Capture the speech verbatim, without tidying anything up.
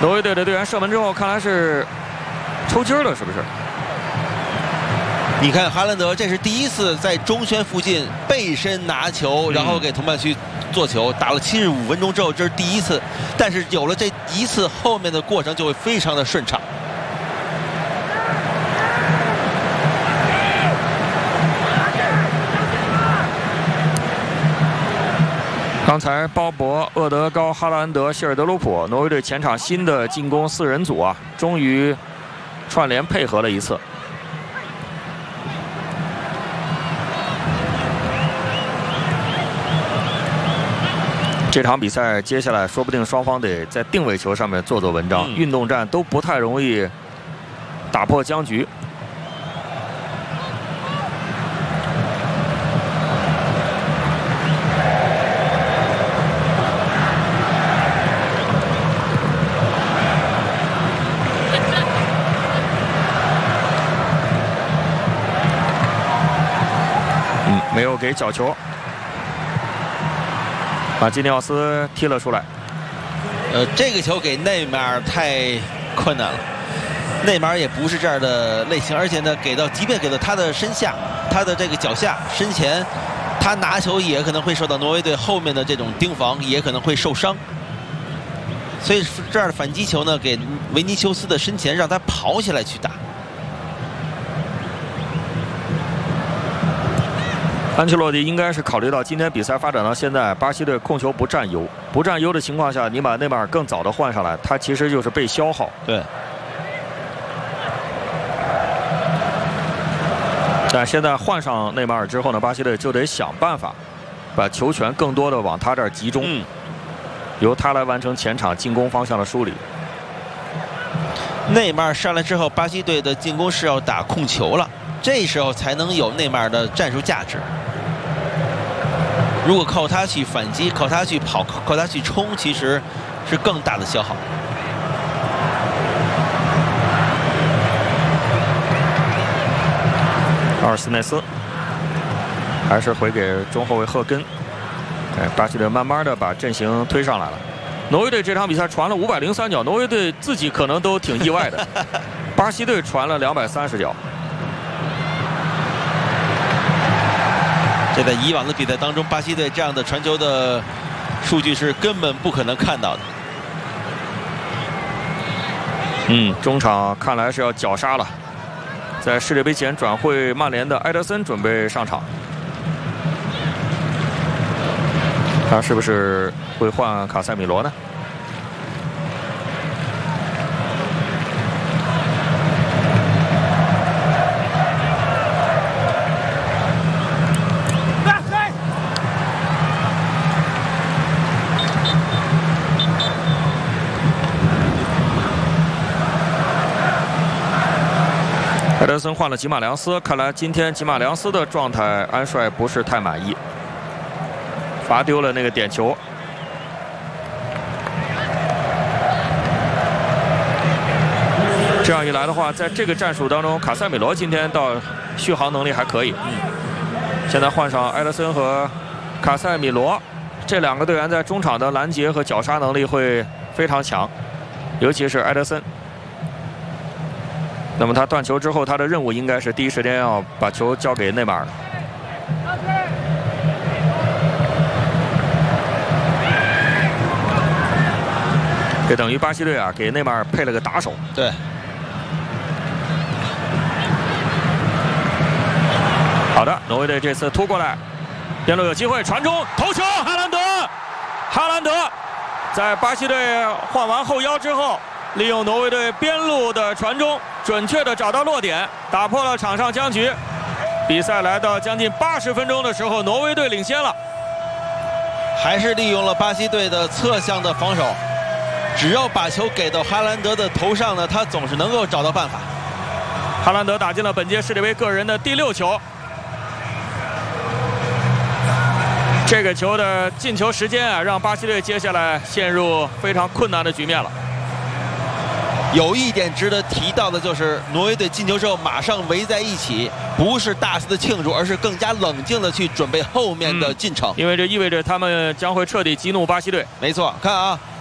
挪威队的队员射门之后，看来是抽筋了，是不是？ 你看哈兰德，这是第一次在中圈附近背身拿球，然后给同伴区做球，打了七十五分钟之后，这是第一次。但是有了这一次，后面的过程就会非常的顺畅。 刚才鲍勃、厄德高、哈兰德、希尔德鲁普，挪威队前场新的进攻四人组啊，终于串联配合了一次。这场比赛接下来说不定双方得在定位球上面做做文章，嗯、运动战都不太容易打破僵局。 没有给角球，把基尼奥斯踢了出来。 呃，这个球给内马尔太困难了，内马尔也不是这样的类型，而且呢，给到即便给到他的身下，他的这个脚下、身前，他拿球也可能会受到挪威队后面的这种盯防，也可能会受伤。所以这样的反击球呢，给维尼修斯的身前，让他跑起来去打。 安切洛蒂应该是考虑到今天比赛发展到现在，巴西队控球不占优，不占优的情况下，你把内马尔更早的换上来，他其实就是被消耗。 对。 但现在换上内马尔之后呢，巴西队就得想办法把球权更多的往他这儿集中，嗯、由他来完成前场进攻方向的梳理。 内马尔上来之后，巴西队的进攻是要打控球了，这时候才能有内马尔的战术价值。 如果靠他去反击，靠他去跑，靠他去冲，其实是更大的消耗。 阿尔斯内斯还是回给中后卫赫根。哎，巴西队慢慢的把阵型推上来了。挪威队这场比赛传了五百零三脚，挪威队自己可能都挺意外的。巴西队传了两百三十脚。 这在以往的比赛当中，巴西队这样的传球的数据是根本不可能看到的。 嗯，中场看来是要绞杀了。在世界杯前转会曼联的埃德森准备上场，他是不是会换卡塞米罗呢？ 埃德森换了吉马良斯，看来今天吉马良斯的状态，安帅不是太满意，罚丢了那个点球。这样一来的话，在这个战术当中，卡塞米罗今天倒续航能力还可以。嗯，现在换上埃德森和卡塞米罗，这两个队员在中场的拦截和绞杀能力会非常强，尤其是埃德森。 那么他断球之后，他的任务应该是第一时间要把球交给内马尔。这等于巴西队啊，给内马尔配了个打手。 对。 好的，挪威队这次突过来，边路有机会传中，头球，哈兰德，哈兰德，在巴西队换完后腰之后。 利用挪威队边路的传中，准确地找到落点，打破了场上僵局。比赛来到将近八十分钟的时候，挪威队领先了。 还是利用了巴西队的侧向的防守，只要把球给到哈兰德的头上呢，他总是能够找到办法。 哈兰德打进了本届世界杯个人的第六球。这个球的进球时间啊，让巴西队接下来陷入非常困难的局面了。 有一点值得提到的就是，挪威队进球之后马上围在一起，不是大肆的庆祝，而是更加冷静的去准备后面的进程。 嗯、因为这意味着他们将会彻底激怒巴西队。 没错，看啊。